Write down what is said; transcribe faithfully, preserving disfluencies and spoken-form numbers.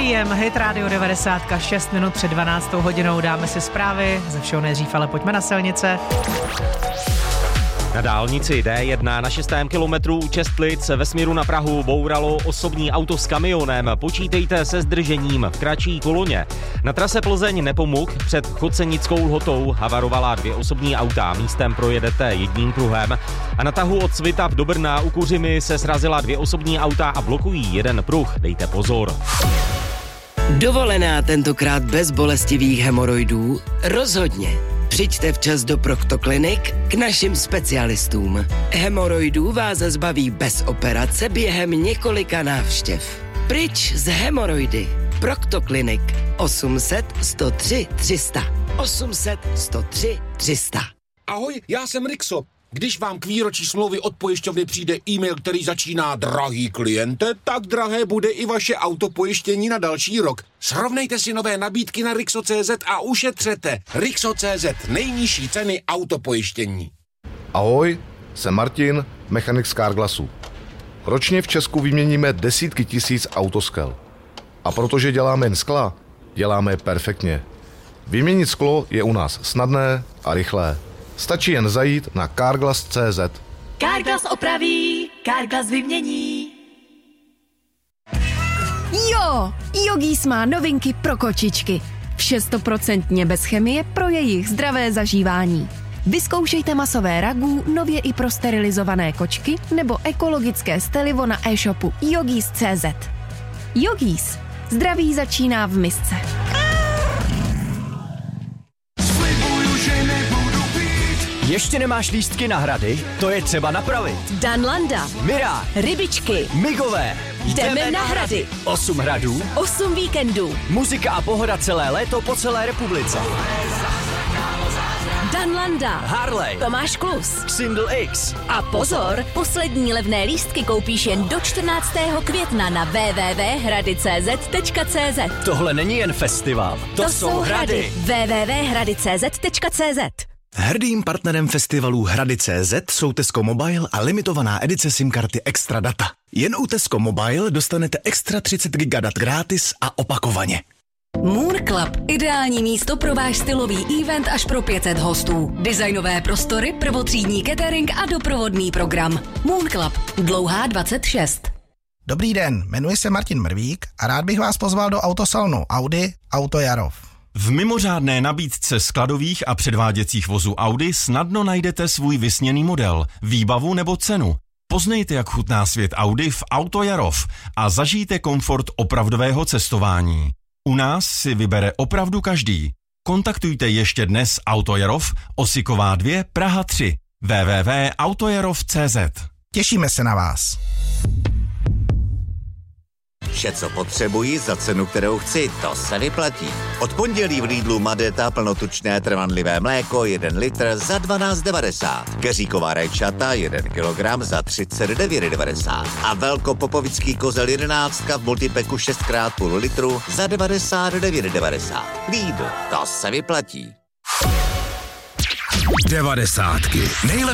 Dobrý M, Hit Radio devadesát, šest minut před dvanáctou hodinou, dáme si zprávy, ze všeho nejdřív, ale pojďme na silnice. Na dálnici D jedna na šestém kilometru u Čestlic ve směru na Prahu bouralo osobní auto s kamionem. Počítejte se zdržením v kratší koloně. Na trase Plzeň Nepomuk před Chodsenickou Lhotou havarovala dvě osobní auta. Místem projedete jedním pruhem. A na tahu od Svitav do Brna u Kuřimy se srazila dvě osobní auta a blokují jeden pruh. Dejte pozor. Dovolená tentokrát bez bolestivých hemoroidů? Rozhodně. Přijďte včas do Proktoklinik k našim specialistům. Hemoroidů vás zbaví bez operace během několika návštěv. Pryč z hemoroidy. Proktoklinik osm set, sto tři, tři sta. osm set, sto tři, tři sta. Ahoj, já jsem Rixo. Když vám k výročí smlouvy od pojišťovny přijde e-mail, který začíná drahý kliente, tak drahé bude i vaše autopojištění na další rok. Srovnejte si nové nabídky na Rixo tečka cé zet a ušetřete. Rixo tečka cé zet, nejnižší ceny autopojištění. Ahoj, jsem Martin, mechanik z Carglassu. Ročně v Česku vyměníme desítky tisíc autoskel. A protože děláme jen skla, děláme je perfektně. Vyměnit sklo je u nás snadné a rychlé. Stačí jen zajít na Carglass tečka cé zet. Carglass opraví, Carglass vymění. Jo, Yogis má novinky pro kočičky. Vše stoprocentně bez chemie pro jejich zdravé zažívání. Vyzkoušejte masové ragu, nově i pro sterilizované kočky nebo ekologické stelivo na e-shopu Yogis tečka cé zet. Yogis. Zdraví začíná v misce. Ještě nemáš lístky na hrady? To je třeba napravit. Danlanda, Mira, rybičky, Migové. jdeme na hrady. Osm hradů, Osm víkendů. muzika a pohoda celé léto po celé republice. Danlanda, Harley, Tomáš Klus. Single X. A pozor, poslední levné lístky koupíš jen do čtrnáctého května na w w w tečka hrady tečka cé zet tečka cé zet. Tohle není jen festival, to, To jsou hrady. w w w tečka hrady tečka cé zet tečka cé zet. Hrdým partnerem festivalů Hrady tečka cé zet jsou Tesco Mobile a limitovaná edice SIM-karty Extra Data. Jen u Tesco Mobile dostanete extra třicet giga dat gratis a opakovaně. Moon Club. Ideální místo pro váš stylový event až pro pět set hostů. Designové prostory, prvotřídní catering a doprovodný program. Moon Club. Dlouhá dvacet šest. Dobrý den, jmenuji se Martin Mrvík a rád bych vás pozval do autosalonu Audi Auto Jarov. V mimořádné nabídce skladových a předváděcích vozů Audi snadno najdete svůj vysněný model, výbavu nebo cenu. Poznejte, jak chutná svět Audi v Auto Jarov a zažijte komfort opravdového cestování. U nás si vybere opravdu každý. Kontaktujte ještě dnes Auto Jarov, Osiková dva, Praha tři. w w w tečka autojarov tečka cé zet. Těšíme se na vás. Vše, co potřebuji za cenu, kterou chci, to se vyplatí. Od pondělí v Lidlu Madeta plnotučné trvanlivé mléko jeden litr za dvanáct devadesát. Keříková rajčata jeden kilogram za třicet devět devadesát. A velkopopovický kozel jedenáctka v multipeku šest krát půl litru za devadesát devět devadesát. Lidl, to se vyplatí. Devadesátky. Nejlepší